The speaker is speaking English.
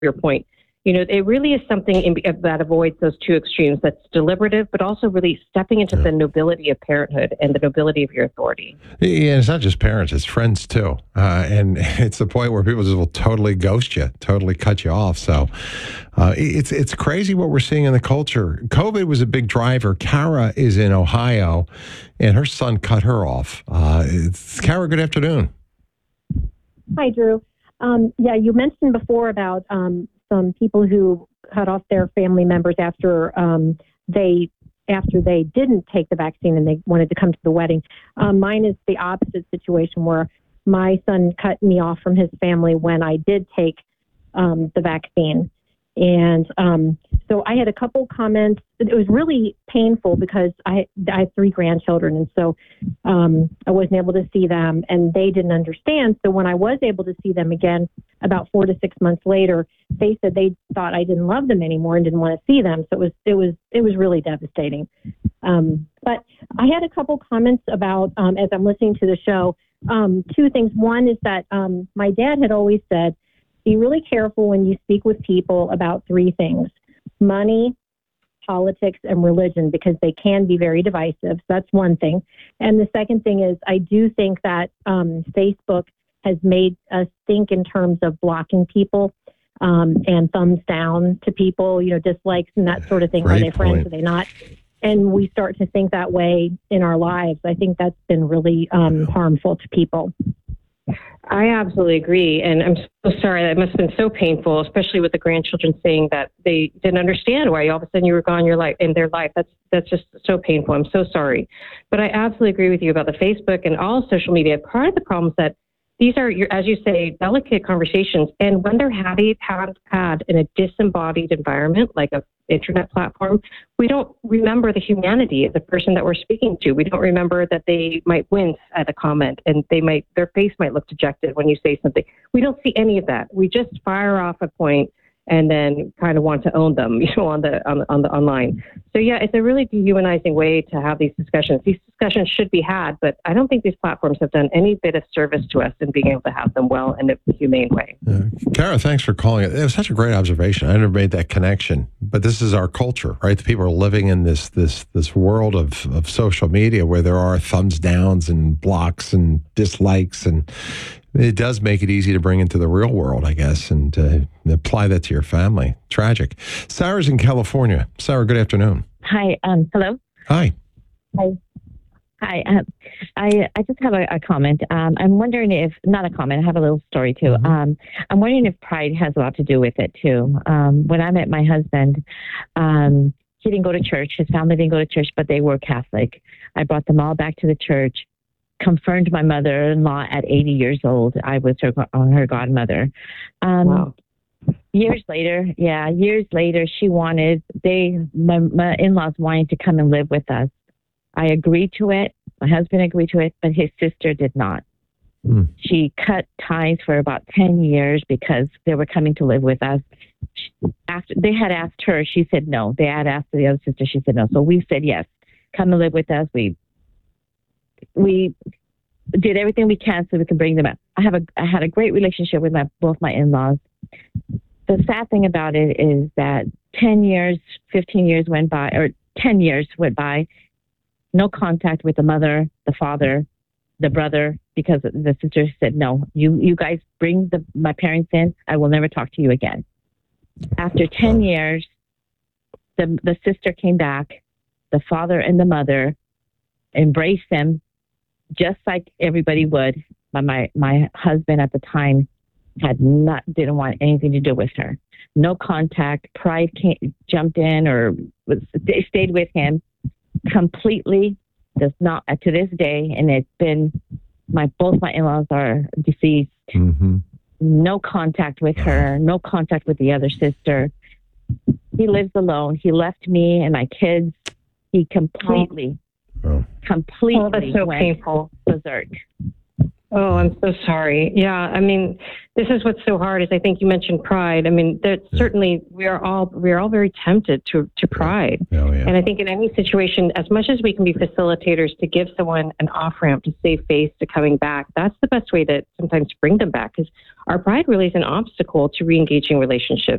your point, it really is something that avoids those two extremes. That's deliberative, but also really stepping into the nobility of parenthood and the nobility of your authority. Yeah, it's not just parents; it's friends too. And it's the point where people just will totally ghost you, totally cut you off. So it's crazy what we're seeing in the culture. COVID was a big driver. Kara is in Ohio, and her son cut her off. Kara, good afternoon. Hi, Drew. You mentioned before about some people who cut off their family members after they didn't take the vaccine and they wanted to come to the wedding. Mine is the opposite situation where my son cut me off from his family when I did take the vaccine. And so I had a couple comments. It was really painful because I have 3 grandchildren, and so I wasn't able to see them, and they didn't understand. So when I was able to see them again, about 4 to 6 months later, they said they thought I didn't love them anymore and didn't want to see them. So it was really devastating. But I had a couple comments about as I'm listening to the show. 2 things. One is that my dad had always said, be really careful when you speak with people about 3 things: money, politics, and religion, because they can be very divisive. So that's one thing. And the second thing is I do think that Facebook has made us think in terms of blocking people and thumbs down to people, dislikes and that sort of thing. Great Are they friends? point. Are they not? And we start to think that way in our lives. I think that's been really harmful to people. I absolutely agree. And I'm so sorry. That must have been so painful, especially with the grandchildren saying that they didn't understand why all of a sudden you were gone in their life. That's just so painful. I'm so sorry. But I absolutely agree with you about the Facebook and all social media. Part of the problem is that these are, as you say, delicate conversations. And when they're had in a disembodied environment, like an internet platform, we don't remember the humanity of the person that we're speaking to. We don't remember that they might wince at a comment and their face might look dejected when you say something. We don't see any of that. We just fire off a point and then kind of want to own them, on the online. So yeah, it's a really dehumanizing way to have these discussions. These discussions should be had, but I don't think these platforms have done any bit of service to us in being able to have them well in a humane way. Kara, thanks for calling it. It was such a great observation. I never made that connection, but this is our culture, right? The people are living in this world of social media where there are thumbs downs and blocks and dislikes, and it does make it easy to bring into the real world, I guess, and apply that to your family. Tragic. Sarah's in California. Sarah, good afternoon. Hi. Hello. Hi. Hi. Hi. I just have a comment. I'm wondering if, not a comment, I have a little story too. Mm-hmm. I'm wondering if pride has a lot to do with it too. When I met my husband, he didn't go to church. His family didn't go to church, but they were Catholic. I brought them all back to the church, confirmed my mother-in-law at 80 years old. I was her godmother. Wow. Years later, she wanted, my in-laws wanted to come and live with us. I agreed to it. My husband agreed to it, but his sister did not. She cut ties for about 10 years because they were coming to live with us. After they had asked her, she said no. They had asked the other sister, she said no. So we said yes, come and live with us. We did everything we can so we could bring them up. I had a great relationship with both my in-laws. The sad thing about it is that 10 years, 15 years went by, or 10 years went by, no contact with the mother, the father, the brother, because the sister said, no, you guys bring my parents in, I will never talk to you again. After 10 years, the sister came back, the father and the mother embraced them just like everybody would. My husband at the time didn't want anything to do with her. No contact. Pride jumped in or stayed with him completely. Does not to this day, and it's been both my in-laws are deceased. Mm-hmm. No contact with her. No contact with the other sister. He lives alone. He left me and my kids. He completely that's so went painful. berserk. Oh, I'm so sorry. Yeah, I mean, this is what's so hard is I think you mentioned pride. I mean, that certainly we are all very tempted to pride. Oh, yeah. And I think in any situation, as much as we can be facilitators to give someone an off ramp to save face to coming back, that's the best way to sometimes bring them back because our pride really is an obstacle to re-engaging relationships.